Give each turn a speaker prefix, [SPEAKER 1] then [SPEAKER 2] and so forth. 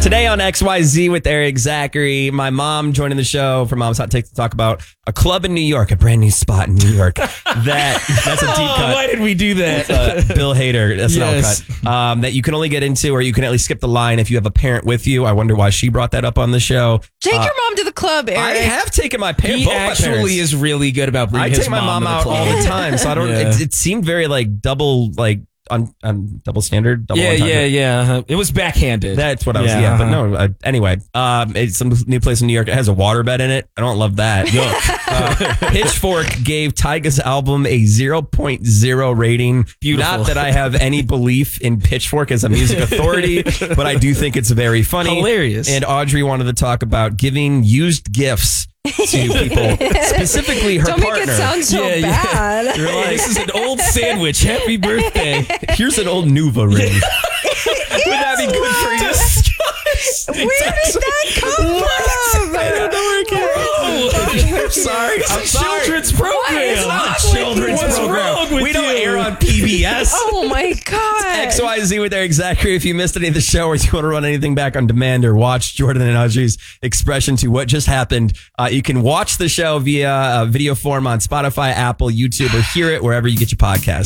[SPEAKER 1] Today on XYZ with Eric Zachary, my mom joining the show for Mom's Hot Take to talk about a club in New York, a brand new spot in New York. That's a deep cut.
[SPEAKER 2] Why did we do that?
[SPEAKER 1] Bill Hader, SNL cut. That you can only get into, or you can at least skip the line if you have a parent with you. I wonder why she brought that up on the show.
[SPEAKER 3] Take your mom to the club, Eric.
[SPEAKER 1] I have taken my parents.
[SPEAKER 2] He actually is really good about bringing his
[SPEAKER 1] I take my mom out all the time, so I don't.
[SPEAKER 2] Yeah.
[SPEAKER 1] It seemed very like double, like on double standard. Double entendre.
[SPEAKER 2] Yeah. It was backhanded.
[SPEAKER 1] That's what I was. Yeah, but no. Anyway, it's some new place in New York. It has a waterbed in it. I don't love that. Pitchfork gave Tyga's album a 0.0 rating.
[SPEAKER 2] Beautiful.
[SPEAKER 1] Not that I have any belief in Pitchfork as a music authority, but I do think it's very funny,
[SPEAKER 2] hilarious.
[SPEAKER 1] And Audrey wanted to talk about giving used gifts to people, specifically her
[SPEAKER 3] Don't
[SPEAKER 1] partner.
[SPEAKER 3] make it sound so bad.
[SPEAKER 1] You're like,
[SPEAKER 2] this is an old sandwich. Happy birthday.
[SPEAKER 1] Here's an old Nuva ring. Would that be good for you?
[SPEAKER 3] Where did that come from?
[SPEAKER 1] I don't know where it came from. I'm sorry. I'm sorry.
[SPEAKER 2] Children's program.
[SPEAKER 1] It's not a children's
[SPEAKER 2] What's
[SPEAKER 1] program.
[SPEAKER 2] wrong with
[SPEAKER 1] We don't
[SPEAKER 2] you?
[SPEAKER 1] air on PBS.
[SPEAKER 3] Oh my God.
[SPEAKER 1] XYZ with Eric Zachary. If you missed any of the show or you want to run anything back on demand or watch Jordan and Audrey's expression to what just happened, you can watch the show via video form on Spotify, Apple, YouTube, or hear it wherever you get your podcasts.